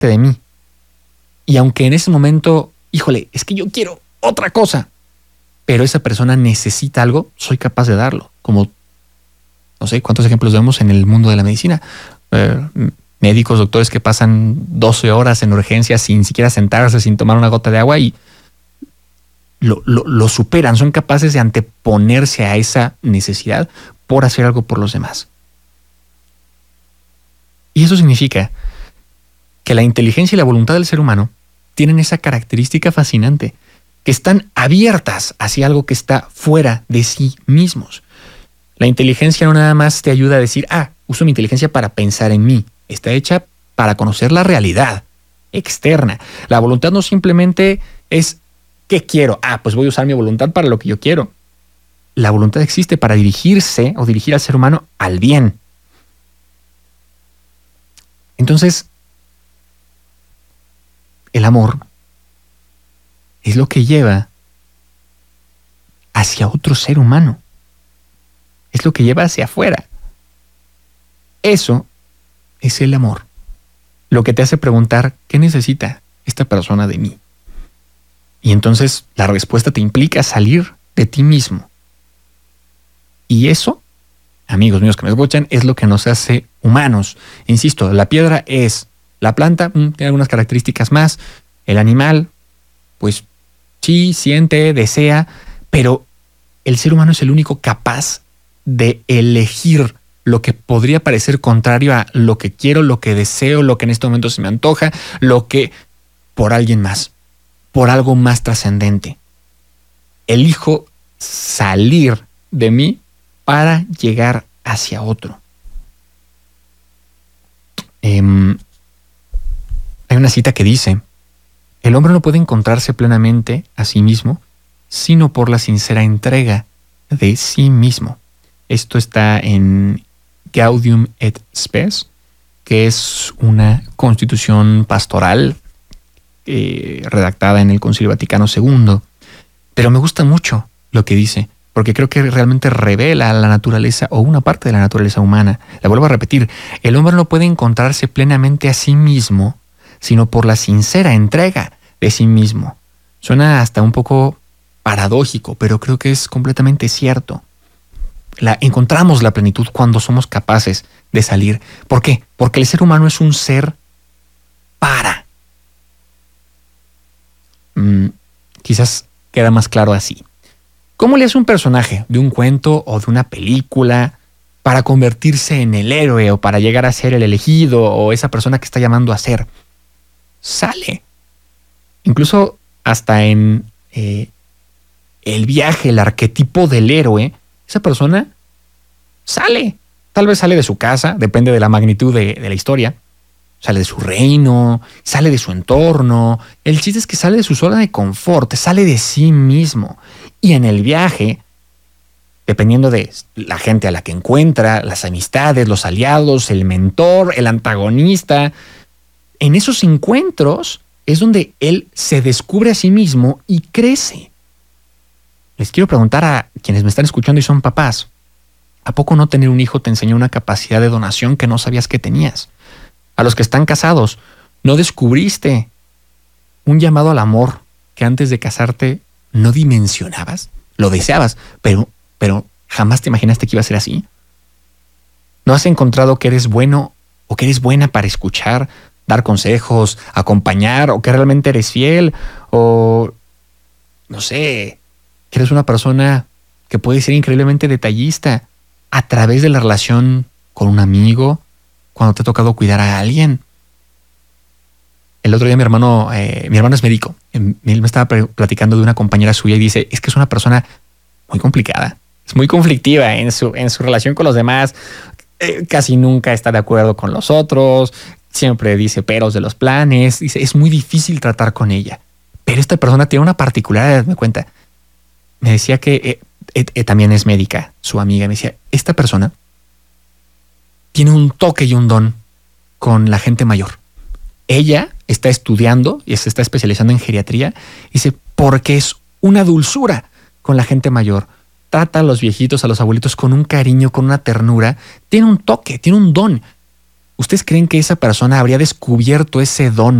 de mí. Y aunque en ese momento, híjole, es que yo quiero otra cosa, pero esa persona necesita algo, soy capaz de darlo. Como, no sé, cuántos ejemplos vemos en el mundo de la medicina. Médicos, doctores que pasan 12 horas en urgencias sin siquiera sentarse, sin tomar una gota de agua y lo superan, son capaces de anteponerse a esa necesidad por hacer algo por los demás. Y eso significa que la inteligencia y la voluntad del ser humano tienen esa característica fascinante, que están abiertas hacia algo que está fuera de sí mismos. La inteligencia no nada más te ayuda a decir, uso mi inteligencia para pensar en mí. Está hecha para conocer la realidad externa. La voluntad no simplemente es ¿qué quiero? Pues voy a usar mi voluntad para lo que yo quiero. La voluntad existe para dirigirse o dirigir al ser humano al bien. Entonces, el amor es lo que lleva hacia otro ser humano. Es lo que lleva hacia afuera. Eso es el amor. Lo que te hace preguntar, ¿qué necesita esta persona de mí? Y entonces la respuesta te implica salir de ti mismo. Y eso, amigos míos que me escuchan, es lo que nos hace humanos. Insisto, la piedra es la planta, tiene algunas características más. El animal, pues sí, siente, desea, pero el ser humano es el único capaz de elegir lo que podría parecer contrario a lo que quiero, lo que deseo, lo que en este momento se me antoja, lo que por alguien más, por algo más trascendente. Elijo salir de mí para llegar hacia otro. Hay una cita que dice, el hombre no puede encontrarse plenamente a sí mismo, sino por la sincera entrega de sí mismo. Esto está en Gaudium et Spes, que es una constitución pastoral redactada en el Concilio Vaticano II. Pero me gusta mucho lo que dice, porque creo que realmente revela la naturaleza o una parte de la naturaleza humana. La vuelvo a repetir, el hombre no puede encontrarse plenamente a sí mismo, sino por la sincera entrega de sí mismo. Suena hasta un poco paradójico, pero creo que es completamente cierto. Encontramos la plenitud cuando somos capaces de salir. ¿Por qué? Porque el ser humano es un ser para. Quizás queda más claro así. ¿Cómo le hace un personaje de un cuento o de una película para convertirse en el héroe o para llegar a ser el elegido o esa persona que está llamando a ser? Sale. Incluso hasta en el viaje, el arquetipo del héroe, esa persona sale. Tal vez sale de su casa, depende de la magnitud de la historia. Sale de su reino, sale de su entorno. El chiste es que sale de su zona de confort, sale de sí mismo. Y en el viaje, dependiendo de la gente a la que encuentra, las amistades, los aliados, el mentor, el antagonista, en esos encuentros es donde él se descubre a sí mismo y crece. Les quiero preguntar a quienes me están escuchando y son papás, ¿a poco no tener un hijo te enseñó una capacidad de donación que no sabías que tenías? A los que están casados, ¿no descubriste un llamado al amor que antes de casarte no dimensionabas? Lo deseabas, pero jamás te imaginaste que iba a ser así. ¿No has encontrado que eres bueno o que eres buena para escuchar, dar consejos, acompañar, o que realmente eres fiel, o no sé, que eres una persona que puede ser increíblemente detallista a través de la relación con un amigo, cuando te ha tocado cuidar a alguien? El otro día mi hermano es médico. Él me estaba platicando de una compañera suya y dice, es que es una persona muy complicada, es muy conflictiva en su relación con los demás, casi nunca está de acuerdo con los otros, siempre dice peros de los planes, dice, es muy difícil tratar con ella. Pero esta persona tiene una particularidad, me cuenta. Me decía que también es médica, su amiga, me decía, esta persona tiene un toque y un don con la gente mayor. Ella está estudiando y se está especializando en geriatría, dice, porque es una dulzura con la gente mayor. Trata a los viejitos, a los abuelitos con un cariño, con una ternura. Tiene un toque, tiene un don. ¿Ustedes creen que esa persona habría descubierto ese don